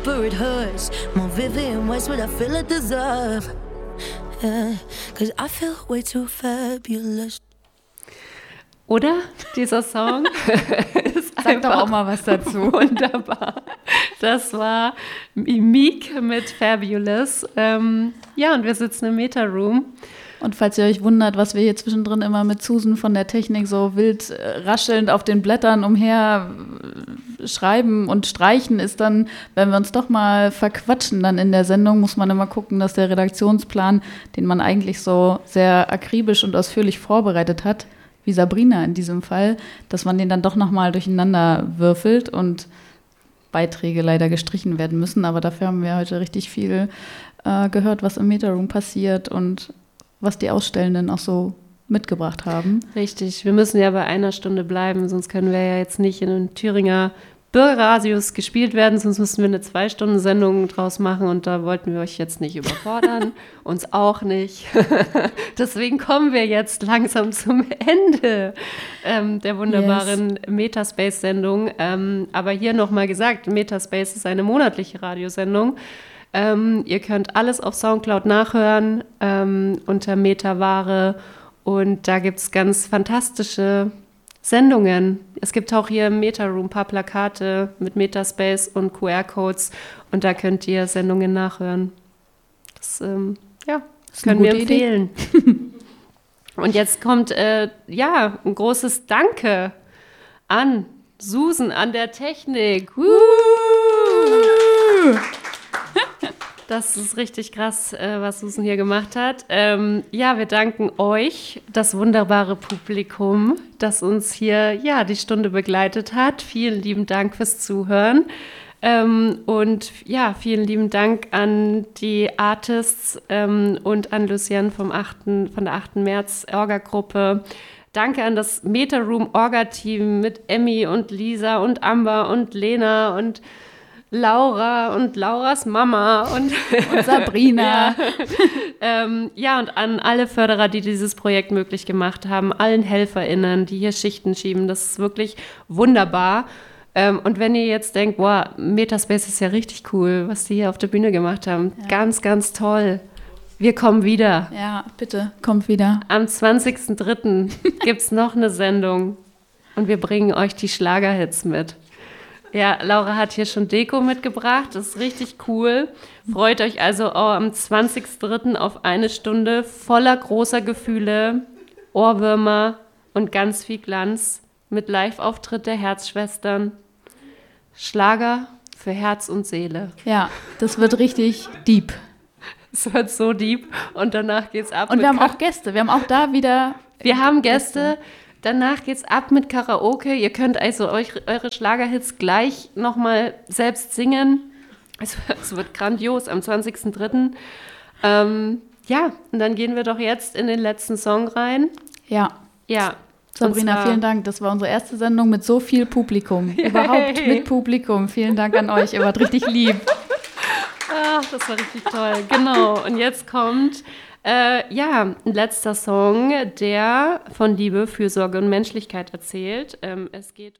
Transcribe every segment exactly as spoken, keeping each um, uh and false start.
It hurts more vivid in ways what I feel I deserve. Yeah, cause I feel way too fabulous. Oder? Dieser Song ist Sag doch auch mal was dazu. Wunderbar. Das war Meek mit Fabulous. Ähm, ja, und wir sitzen im Meta Room. Und falls ihr euch wundert, was wir hier zwischendrin immer mit Susan von der Technik so wild äh, raschelnd auf den Blättern umher äh, schreiben und streichen, ist dann, wenn wir uns doch mal verquatschen dann in der Sendung, muss man immer gucken, dass der Redaktionsplan, den man eigentlich so sehr akribisch und ausführlich vorbereitet hat, wie Sabrina in diesem Fall, dass man den dann doch nochmal durcheinander würfelt und Beiträge leider gestrichen werden müssen. Aber dafür haben wir heute richtig viel äh, gehört, was im Meta Room passiert und was die Ausstellenden auch so mitgebracht haben. Richtig, wir müssen ja bei einer Stunde bleiben, sonst können wir ja jetzt nicht in den Thüringer Bürgerradios gespielt werden, sonst müssten wir eine Zwei-Stunden-Sendung draus machen und da wollten wir euch jetzt nicht überfordern, uns auch nicht. Deswegen kommen wir jetzt langsam zum Ende ähm, der wunderbaren yes. Metaspace-Sendung. Ähm, aber hier nochmal gesagt, Metaspace ist eine monatliche Radiosendung. Ähm, ihr könnt alles auf Soundcloud nachhören ähm, unter Metaware und da gibt es ganz fantastische Sendungen. Es gibt auch hier im Meta-Room ein paar Plakate mit Metaspace und Q R-Codes und da könnt ihr Sendungen nachhören. Das, ähm, ja, das können wir empfehlen. Und jetzt kommt, äh, ja, ein großes Danke an Susan an der Technik. Woo! Das ist richtig krass, äh, was Susan hier gemacht hat. Ähm, ja, wir danken euch, das wunderbare Publikum, das uns hier ja die Stunde begleitet hat. Vielen lieben Dank fürs Zuhören. Ähm, und ja, vielen lieben Dank an die Artists ähm, und an Lucienne vom achten von der achten März Orga-Gruppe. Danke an das Meta Room Orga-Team mit Emmy und Lisa und Amber und Lena und Laura und Lauras Mama und, und Sabrina. ja. ähm, ja, und an alle Förderer, die dieses Projekt möglich gemacht haben, allen HelferInnen, die hier Schichten schieben. Das ist wirklich wunderbar. Ähm, und wenn ihr jetzt denkt, boah, Metaspace ist ja richtig cool, was die hier auf der Bühne gemacht haben. Ja. Ganz, ganz toll. Wir kommen wieder. Ja, bitte, kommt wieder. Am zwanzigsten dritten gibt es noch eine Sendung und wir bringen euch die Schlagerhits mit. Ja, Laura hat hier schon Deko mitgebracht, das ist richtig cool. Freut euch also auch am zwanzigsten dritten auf eine Stunde voller großer Gefühle, Ohrwürmer und ganz viel Glanz mit Live-Auftritt der Herzschwestern. Schlager für Herz und Seele. Ja, das wird richtig deep. Es wird so deep und danach geht's ab. Und wir haben Ka- auch Gäste, wir haben auch da wieder Wir haben Gäste. Gäste. Danach geht's ab mit Karaoke. Ihr könnt also euch, eure Schlagerhits gleich nochmal selbst singen. Es, es wird grandios am zwanzigsten dritten Ähm, ja, und dann gehen wir doch jetzt in den letzten Song rein. Ja. Ja. Sabrina, vielen Dank. Das war unsere erste Sendung mit so viel Publikum. Yay. Überhaupt mit Publikum. Vielen Dank an euch. Ihr wart richtig lieb. Ach, das war richtig toll. Genau. Und jetzt kommt Äh, ja, ein letzter Song, der von Liebe, Fürsorge und Menschlichkeit erzählt. Ähm, es geht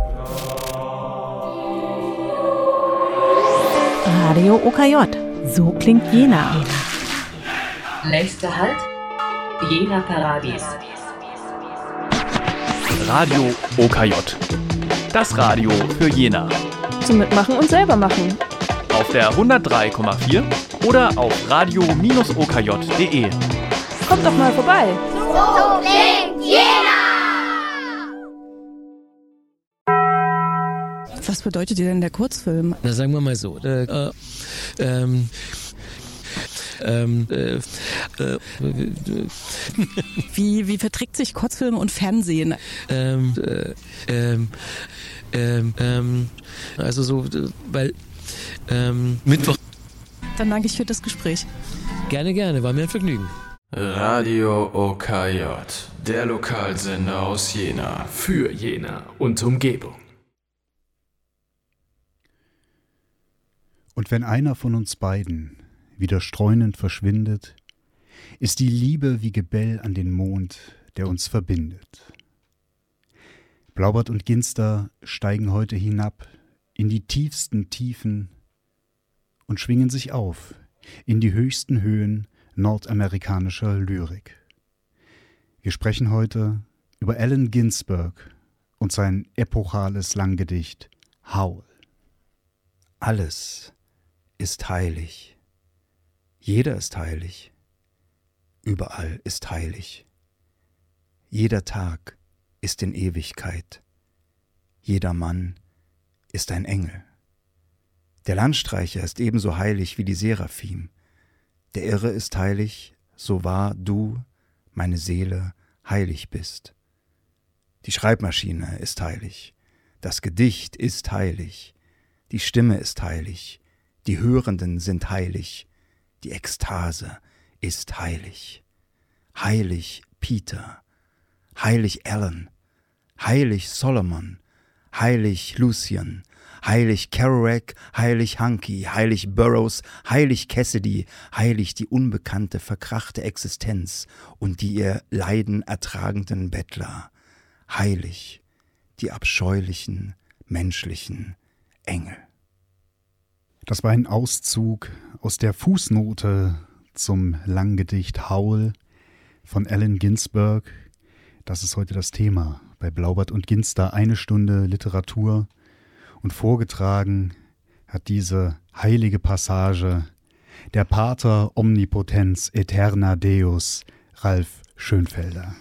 Radio O K J. So klingt Jena. Nächster Halt, Jena Paradies. Radio O K J. Das Radio für Jena. Zum Mitmachen und selber machen. Auf der hundertdrei Komma vier oder auf radio Bindestrich o k j punkt d e. Kommt doch mal vorbei. So klingt Jena! Was bedeutet dir denn der Kurzfilm? Na, sagen wir mal so. Äh, äh, ähm, ähm, äh, äh, wie, wie verträgt sich Kurzfilm und Fernsehen? Ähm, äh, ähm, ähm, ähm, also so, weil Ähm, Mittwoch. Dann danke ich für das Gespräch. Gerne, gerne, war mir ein Vergnügen. Radio O K J, der Lokalsender aus Jena. Für Jena und Umgebung. Und wenn einer von uns beiden wieder streunend verschwindet, ist die Liebe wie Gebell an den Mond, der uns verbindet. Blaubart und Ginster steigen heute hinab in die tiefsten Tiefen und schwingen sich auf in die höchsten Höhen nordamerikanischer Lyrik. Wir sprechen heute über Allen Ginsberg und sein epochales Langgedicht Howl. Alles ist heilig. Jeder ist heilig. Überall ist heilig. Jeder Tag ist in Ewigkeit. Jeder Mann ist ein Engel. Der Landstreicher ist ebenso heilig wie die Seraphim. Der Irre ist heilig, so wahr du, meine Seele, heilig bist. Die Schreibmaschine ist heilig. Das Gedicht ist heilig. Die Stimme ist heilig. Die Hörenden sind heilig. Die Ekstase ist heilig. Heilig Peter. Heilig Alan. Heilig Solomon. Heilig Lucian. Heilig Kerouac, heilig Hunky, heilig Burroughs, heilig Cassidy, heilig die unbekannte, verkrachte Existenz und die ihr Leiden ertragenden Bettler, heilig die abscheulichen, menschlichen Engel. Das war ein Auszug aus der Fußnote zum Langgedicht Howl von Allen Ginsberg. Das ist heute das Thema bei Blaubart und Ginster, eine Stunde Literatur. Und vorgetragen hat diese heilige Passage der Pater Omnipotens Aeterna Deus, Ralf Schönfelder.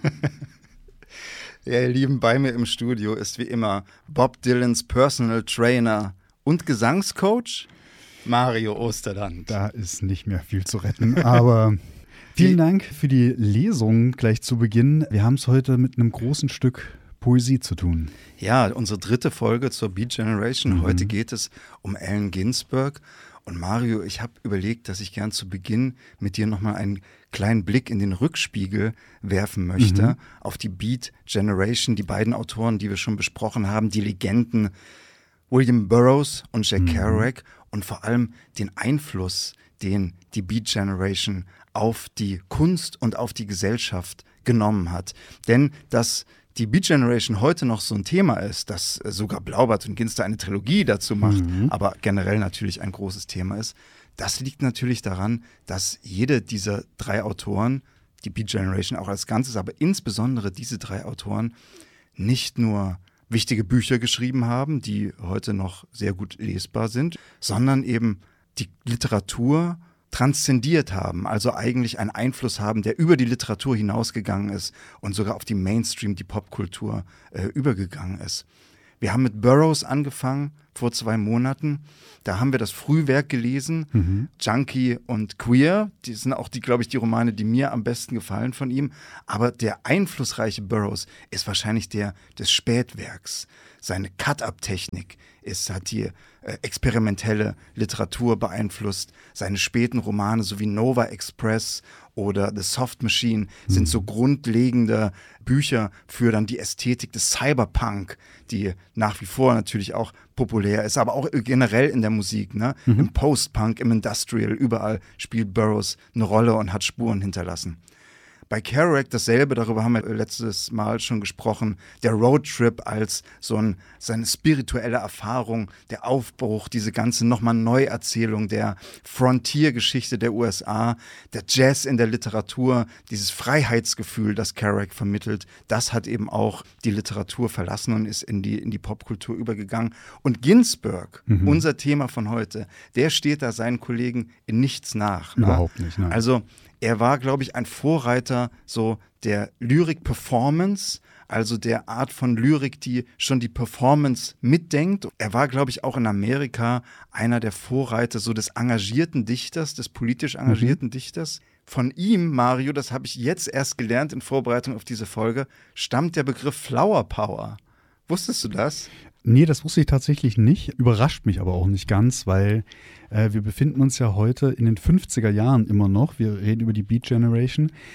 Ja, ihr Lieben, bei mir im Studio ist wie immer Bob Dylans Personal Trainer und Gesangscoach Mario Osterland. Da ist nicht mehr viel zu retten, aber vielen Dank für die Lesung gleich zu Beginn. Wir haben es heute mit einem großen Stück Poesie zu tun. Ja, unsere dritte Folge zur Beat Generation. Mhm. Heute geht es um Allen Ginsberg. Und Mario, ich habe überlegt, dass ich gern zu Beginn mit dir nochmal einen kleinen Blick in den Rückspiegel werfen möchte, mhm. auf die Beat Generation, die beiden Autoren, die wir schon besprochen haben, die Legenden William Burroughs und Jack mhm. Kerouac und vor allem den Einfluss, den die Beat Generation auf die Kunst und auf die Gesellschaft genommen hat. Denn dass die Beat Generation heute noch so ein Thema ist, dass sogar Blaubart und Ginster eine Trilogie dazu macht, mhm. aber generell natürlich ein großes Thema ist, das liegt natürlich daran, dass jede dieser drei Autoren, die Beat Generation auch als Ganzes, aber insbesondere diese drei Autoren, nicht nur wichtige Bücher geschrieben haben, die heute noch sehr gut lesbar sind, sondern eben die Literatur transzendiert haben, also eigentlich einen Einfluss haben, der über die Literatur hinausgegangen ist und sogar auf die Mainstream, die Popkultur äh, übergegangen ist. Wir haben mit Burroughs angefangen vor zwei Monaten. Da haben wir das Frühwerk gelesen, mhm. Junkie und Queer. Die sind auch die, glaube ich, die Romane, die mir am besten gefallen von ihm. Aber der einflussreiche Burroughs ist wahrscheinlich der des Spätwerks. Seine Cut-Up-Technik ist, hat die äh, experimentelle Literatur beeinflusst. Seine späten Romane sowie Nova Express oder The Soft Machine mhm. sind so grundlegende Bücher für dann die Ästhetik des Cyberpunk, die nach wie vor natürlich auch populär ist, aber auch generell in der Musik, ne? Mhm. Im Post-Punk, im Industrial, überall spielt Burroughs eine Rolle und hat Spuren hinterlassen. Bei Kerouac dasselbe, darüber haben wir letztes Mal schon gesprochen, der Roadtrip als so ein, seine spirituelle Erfahrung, der Aufbruch, diese ganze nochmal Neuerzählung der Frontier-Geschichte der U S A, der Jazz in der Literatur, dieses Freiheitsgefühl, das Kerouac vermittelt, das hat eben auch die Literatur verlassen und ist in die, in die Popkultur übergegangen. Und Ginsberg, mhm. unser Thema von heute, der steht da seinen Kollegen in nichts nach. Überhaupt nicht, nein. Also er war, glaube ich, ein Vorreiter so der Lyrik-Performance, also der Art von Lyrik, die schon die Performance mitdenkt. Er war, glaube ich, auch in Amerika einer der Vorreiter so des engagierten Dichters, des politisch engagierten mhm. Dichters. Von ihm, Mario, das habe ich jetzt erst gelernt in Vorbereitung auf diese Folge, stammt der Begriff Flower Power. Wusstest du das? Nee, das wusste ich tatsächlich nicht, überrascht mich aber auch nicht ganz, weil äh, wir befinden uns ja heute in den fünfziger Jahren immer noch, wir reden über die Beat Generation.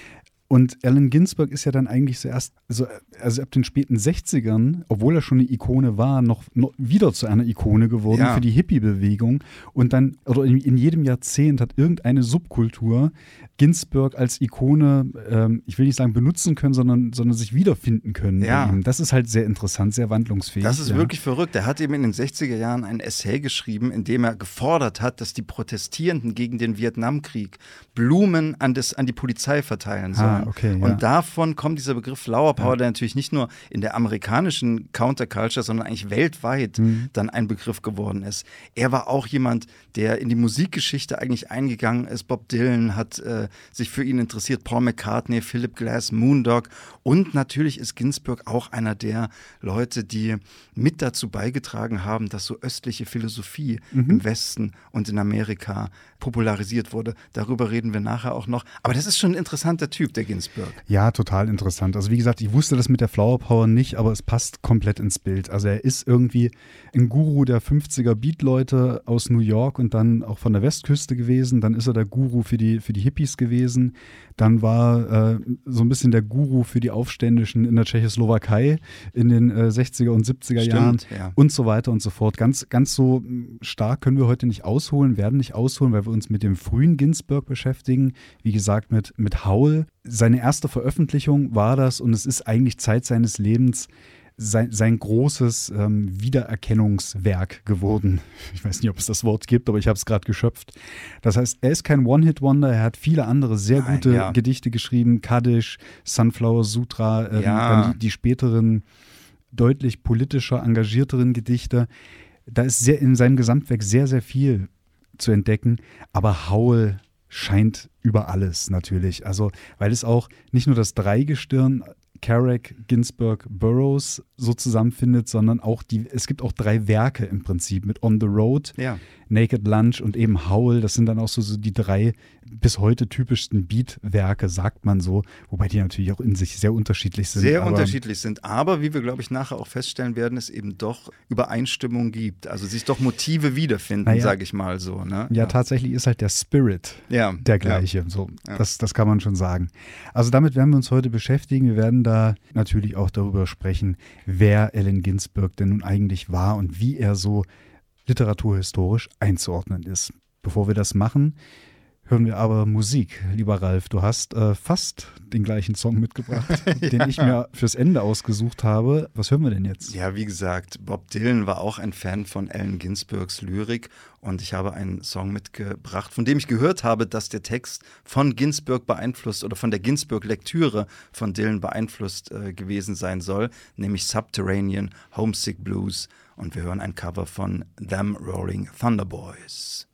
Und Allen Ginsberg ist ja dann eigentlich zuerst, also, also ab den späten sechzigern, obwohl er schon eine Ikone war, noch, noch wieder zu einer Ikone geworden ja. für die Hippie-Bewegung. Und dann, oder in, in jedem Jahrzehnt hat irgendeine Subkultur Ginsberg als Ikone, ähm, ich will nicht sagen benutzen können, sondern, sondern sich wiederfinden können. Ja. Bei ihm. Das ist halt sehr interessant, sehr wandlungsfähig. Das ist ja. wirklich verrückt. Er hat eben in den sechziger Jahren ein Essay geschrieben, in dem er gefordert hat, dass die Protestierenden gegen den Vietnamkrieg Blumen an, das, an die Polizei verteilen sollen. Ah, okay, ja. Und davon kommt dieser Begriff Flower Power, ja. der natürlich nicht nur in der amerikanischen Counterculture, sondern eigentlich weltweit mhm. dann ein Begriff geworden ist. Er war auch jemand, der in die Musikgeschichte eigentlich eingegangen ist. Bob Dylan hat äh, sich für ihn interessiert, Paul McCartney, Philip Glass, Moondog. Und natürlich ist Ginsberg auch einer der Leute, die mit dazu beigetragen haben, dass so östliche Philosophie mhm. im Westen und in Amerika popularisiert wurde. Darüber reden wir nachher auch noch. Aber das ist schon ein interessanter Typ, der Ginsberg. Ja, total interessant. Also wie gesagt, ich wusste das mit der Flower Power nicht, aber es passt komplett ins Bild. Also er ist irgendwie ein Guru der fünfziger Beat-Leute aus New York und dann auch von der Westküste gewesen. Dann ist er der Guru für die, für die Hippies gewesen. Dann war äh, so ein bisschen der Guru für die Aufständischen in der Tschechoslowakei in den äh, sechziger und siebziger Stimmt, Jahren ja. und so weiter und so fort. Ganz, ganz so stark können wir heute nicht ausholen, werden nicht ausholen, weil wir uns mit dem frühen Ginsberg beschäftigen. Wie gesagt, mit, mit Howl. Seine erste Veröffentlichung war das und es ist eigentlich Zeit seines Lebens sein, sein großes ähm, Wiedererkennungswerk geworden. Ich weiß nicht, ob es das Wort gibt, aber ich habe es gerade geschöpft. Das heißt, er ist kein One-Hit-Wonder, er hat viele andere sehr Nein, gute ja. Gedichte geschrieben, Kaddish, Sunflower Sutra, ähm, Ja. dann die, die späteren, deutlich politischer, engagierteren Gedichte. Da ist sehr in seinem Gesamtwerk sehr, sehr viel zu entdecken, aber Howl scheint über alles natürlich. Also, weil es auch nicht nur das Dreigestirn Kerouac, Ginsberg, Burroughs so zusammenfindet, sondern auch die, es gibt auch drei Werke im Prinzip mit On the Road, ja. Naked Lunch und eben Howl. Das sind dann auch so, so die drei bis heute typischsten Beat-Werke, sagt man so, wobei die natürlich auch in sich sehr unterschiedlich sind. Sehr aber unterschiedlich sind, aber wie wir, glaube ich, nachher auch feststellen werden, es eben doch Übereinstimmung gibt. Also sich doch Motive wiederfinden, naja, sage ich mal so. Ne? Ja, ja, tatsächlich ist halt der Spirit ja, der gleiche. Ja. So, ja. das, das kann man schon sagen. Also damit werden wir uns heute beschäftigen. Wir werden da natürlich auch darüber sprechen, wer Allen Ginsberg denn nun eigentlich war und wie er so literaturhistorisch einzuordnen ist. Bevor wir das machen, hören wir aber Musik. Lieber Ralf, du hast äh, fast den gleichen Song mitgebracht, ja. den ich mir fürs Ende ausgesucht habe. Was hören wir denn jetzt? Ja, wie gesagt, Bob Dylan war auch ein Fan von Allen Ginsbergs Lyrik und ich habe einen Song mitgebracht, von dem ich gehört habe, dass der Text von Ginsberg beeinflusst oder von der Ginsberg-Lektüre von Dylan beeinflusst äh, gewesen sein soll, nämlich Subterranean Homesick Blues. Und wir hören ein Cover von Them Rolling Thunder Boys.